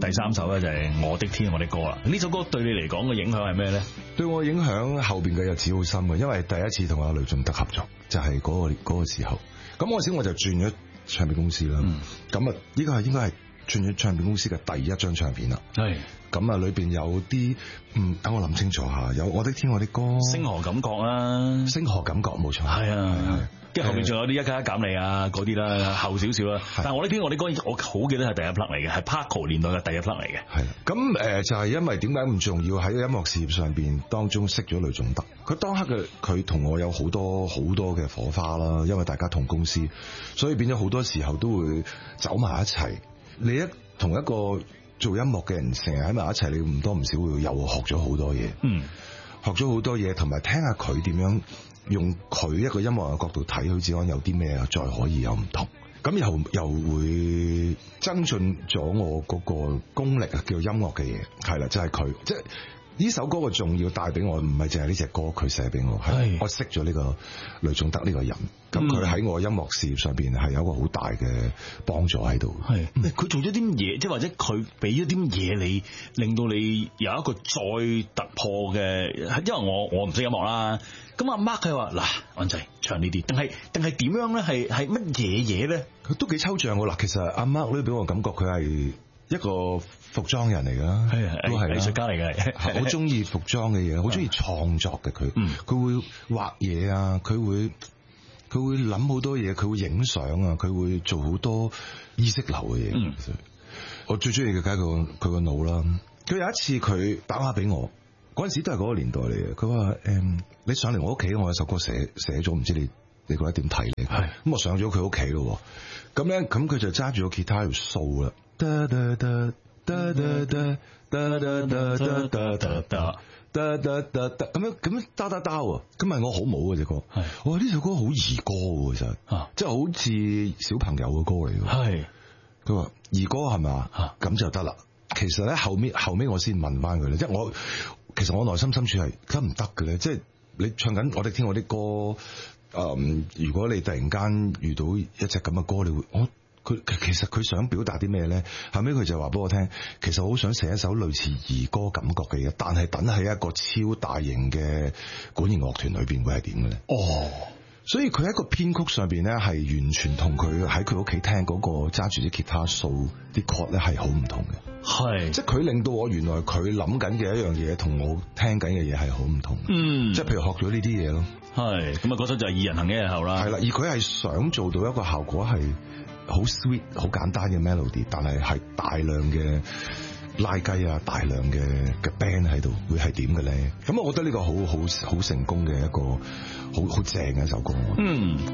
第3首咧就係《我的天我的歌》啦。呢首歌對你嚟講嘅影響係咩咧？ 對我影響後邊嘅日子好深嘅，因為第一次同阿雷頌德合作就係嗰個時候。咁嗰時我就轉咗唱片公司啦。咁啊，呢個係應該係轉咗唱片公司嘅第一張唱片啦。係。咁啊，裏邊有啲等我諗清楚下，有《我的天我的歌》、 星河感覺啦， 星河感覺冇錯。係啊，跟住後面仲有啲一加一減你啊嗰啲啦，後少少啦。但係我呢篇我啲歌，我好記得係第一 plug 嚟嘅，係 Paco 年代嘅第一 plug 嚟嘅。係咁就係因為點解咁重要喺音樂事業上邊當中識咗雷頌德，佢當刻嘅佢同我有好多嘅火花啦，因為大家同公司，所以變咗好多時候都會走埋一齊。你同一個做音樂嘅人成日喺埋一齊，你唔多唔少會又學咗好多嘢。學咗好多嘢，同埋聽下佢點樣用佢一個音樂嘅角度睇許志安有啲咩再可以有唔同，咁又會增進咗我嗰個功力啊，叫做音樂嘅嘢，係啦，就係佢即係。呢首歌嘅重要帶俾我，唔係淨係呢隻歌佢寫俾我，係我識咗呢個雷頌德呢個人，咁佢喺我音樂事業上邊係有一個好大嘅幫助喺度。係佢做咗啲乜嘢，即係或者佢俾咗啲乜嘢你，令到你有一個再突破嘅。因為我唔識音樂啦，咁阿 Mark 佢話嗱，安仔唱呢啲，定係點樣咧？係乜嘢咧？ 佢都幾抽象喎。嗱，其實阿 Mark 咧俾我感覺佢係一個服裝人嚟㗎，都係藝術家嚟嘅， 好中意服裝嘅嘢，好中意創作嘅佢。佢會畫嘢啊，佢會諗好多嘢，佢會影相啊，佢會做好多意識流嘅嘢。我最中意嘅梗係佢個腦啦。佢有一次佢打電話俾我，嗰陣時都係嗰個年代嚟嘅。佢話你上嚟我屋企，我有首歌寫咗，唔知你覺得點睇咧？咁我上咗佢屋企咯。咁佢就揸住個吉他喺度掃啦。咁樣打喎，咁係我好冇嘅隻歌。我話呢首歌好兒歌喎，其實即係好似小朋友嘅歌嚟嘅。係佢話兒歌係咪？咁就得啦。其實咧後尾我先問翻佢咧，即係其實我內心深處係得唔得嘅咧？即係你唱緊我哋聽我啲歌，如果你突然間遇到一隻咁嘅歌，你會其實佢想表達啲咩咧？後尾佢就話俾我聽，其實我好想寫一首類似兒歌感覺嘅嘢，但係等喺一個超大型嘅管弦樂團裏邊會係點嘅咧？所以佢喺個編曲上邊咧係完全同佢喺佢屋企聽嗰個揸住啲吉他掃啲 chord 咧係好唔同嘅。係，即係佢令到我原來佢諗緊嘅一樣嘢同我聽緊嘅嘢係好唔同。即係譬如學咗呢啲嘢咯。係，咁啊嗰首就係二人行一日後啦。係啦，而佢係想做到一個效果係好 sweet 好簡單嘅 melody， 但係大量嘅拉雞啊，大量嘅 band 喺度，會係點嘅咧？咁我覺得呢個好成功嘅一個好正嘅一首歌。